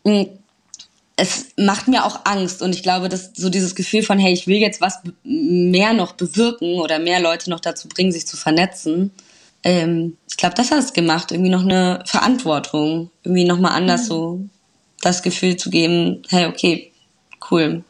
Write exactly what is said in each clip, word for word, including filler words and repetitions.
es macht mir auch Angst und ich glaube, dass so dieses Gefühl von, hey, ich will jetzt was mehr noch bewirken oder mehr Leute noch dazu bringen, sich zu vernetzen. Ähm, ich glaube, das hat es gemacht, irgendwie noch eine Verantwortung, irgendwie nochmal anders mhm. so das Gefühl zu geben, hey, okay, cool.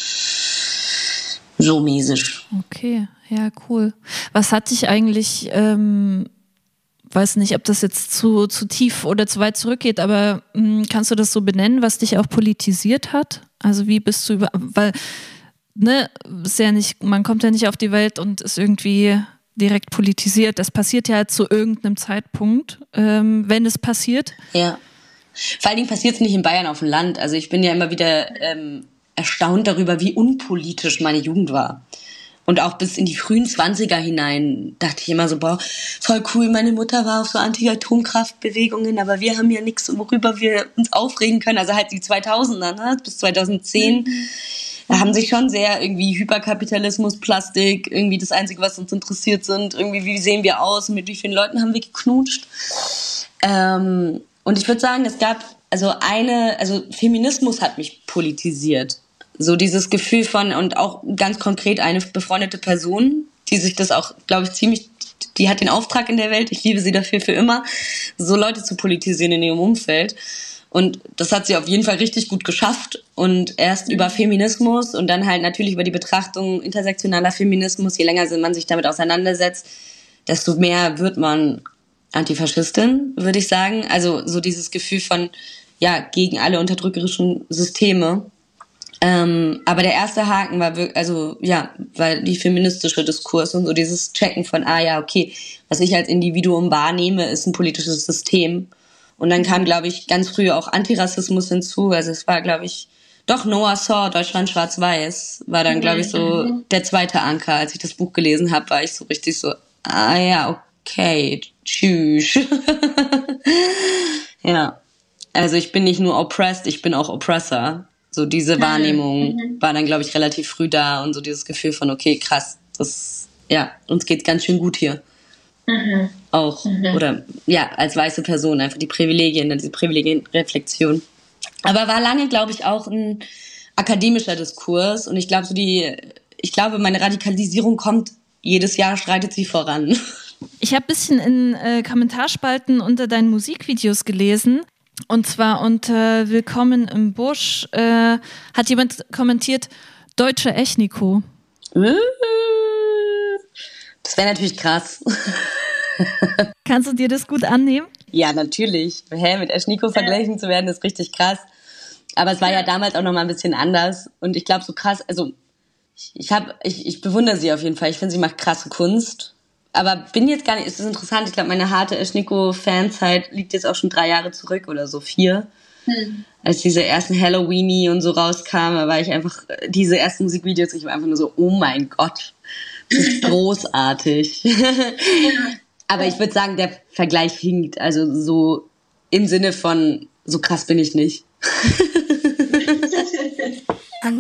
So mäßig. Okay, ja, cool. Was hat dich eigentlich, ähm, weiß nicht, ob das jetzt zu, zu tief oder zu weit zurückgeht, aber mh, kannst du das so benennen, was dich auch politisiert hat? Also wie bist du über, weil, ne, ist ja nicht, man kommt ja nicht auf die Welt und ist irgendwie direkt politisiert. Das passiert ja zu irgendeinem Zeitpunkt, ähm, wenn es passiert. Ja. Vor allen Dingen passiert es nicht in Bayern auf dem Land. Also ich bin ja immer wieder ähm, erstaunt darüber, wie unpolitisch meine Jugend war. Und auch bis in die frühen Zwanziger hinein dachte ich immer so, boah, voll cool, meine Mutter war auf so Anti-Atomkraft-Bewegungen, aber wir haben ja nichts, worüber wir uns aufregen können. Also halt die zweitausender, ne? Bis zweitausendzehn. Mhm. Da haben sich schon sehr irgendwie Hyperkapitalismus, Plastik, irgendwie das Einzige, was uns interessiert sind, irgendwie wie sehen wir aus, mit wie vielen Leuten haben wir geknutscht. Ähm, und ich würde sagen, es gab also eine, also Feminismus hat mich politisiert. So dieses Gefühl von, und auch ganz konkret eine befreundete Person, die sich das auch, glaube ich, ziemlich, die hat den Auftrag in der Welt, ich liebe sie dafür für immer, so Leute zu politisieren in ihrem Umfeld. Und das hat sie auf jeden Fall richtig gut geschafft. Und erst über Feminismus und dann halt natürlich über die Betrachtung intersektionaler Feminismus, je länger man sich damit auseinandersetzt, desto mehr wird man Antifaschistin, würde ich sagen. Also so dieses Gefühl von, ja, gegen alle unterdrückerischen Systeme. Ähm, aber der erste Haken war wirklich, also ja, war die feministische Diskurs und so dieses Checken von, ah ja, okay, was ich als Individuum wahrnehme, ist ein politisches System. Und dann kam, glaube ich, ganz früh auch Antirassismus hinzu. Also es war, glaube ich, doch Noah Saw, Deutschland schwarz-weiß, war dann, glaube ich, so der zweite Anker. Als ich das Buch gelesen habe, war ich so richtig so, ah ja, okay, tschüss. Ja, also ich bin nicht nur oppressed, ich bin auch Oppressor. So diese Wahrnehmung mhm. war dann, glaube ich, relativ früh da und so dieses Gefühl von, okay, krass, das, ja, uns geht's ganz schön gut hier. Mhm. Auch, mhm. oder, ja, als weiße Person, einfach die Privilegien, diese Privilegienreflexion. Aber war lange, glaube ich, auch ein akademischer Diskurs und ich glaube, so die, ich glaube, meine Radikalisierung kommt, jedes Jahr schreitet sie voran. Ich habe ein bisschen in äh, Kommentarspalten unter deinen Musikvideos gelesen. Und zwar unter Willkommen im Busch äh, hat jemand kommentiert, deutsche Echniko. Das wäre natürlich krass. Kannst du dir das gut annehmen? Ja, natürlich. Hä, mit Echniko vergleichen zu werden, ist richtig krass. Aber es war ja damals auch noch mal ein bisschen anders. Und ich glaube, so krass, also ich, hab, ich, ich bewundere sie auf jeden Fall. Ich finde, sie macht krasse Kunst. Aber bin jetzt gar nicht, es ist interessant, ich glaube, meine harte Echniko-Fanzeit liegt jetzt auch schon drei Jahre zurück oder so, vier. Hm. Als diese ersten Halloweenie und so rauskamen, da war ich einfach, diese ersten Musikvideos, ich war einfach nur so, oh mein Gott, das ist großartig. Aber ich würde sagen, der Vergleich hinkt, also so im Sinne von, so krass bin ich nicht.